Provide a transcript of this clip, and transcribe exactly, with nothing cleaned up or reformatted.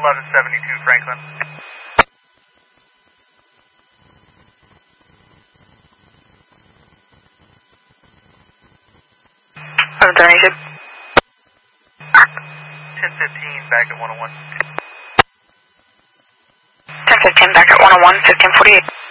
eleven seventy-two Franklin. eleven seventy-two. ten fifteen back at one oh one. ten fifteen back at one oh one, fifteen forty-eight.